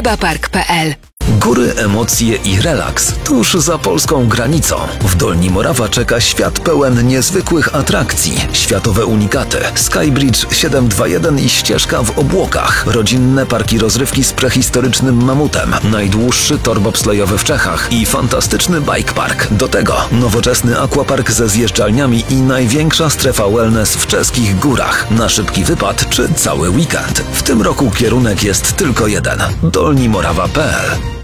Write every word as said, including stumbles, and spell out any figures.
hebapark kropka p l. Góry, emocje i relaks tuż za polską granicą. W Dolni Morawa czeka świat pełen niezwykłych atrakcji. Światowe unikaty, Skybridge siedem dwa jeden i ścieżka w obłokach. Rodzinne parki rozrywki z prehistorycznym mamutem. Najdłuższy tor bobslejowy w Czechach i fantastyczny bike park. Do tego nowoczesny aquapark ze zjeżdżalniami i największa strefa wellness w czeskich górach. Na szybki wypad czy cały weekend. W tym roku kierunek jest tylko jeden. dolnimorawa kropka p l.